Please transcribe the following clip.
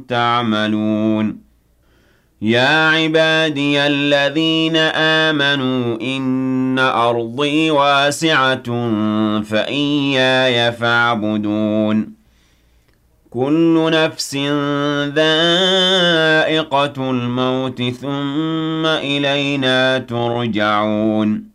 تعملون يا عبادي الذين آمنوا إن أرضي واسعة فإياي فاعبدون كل نفس ذائقة الموت ثم إلينا ترجعون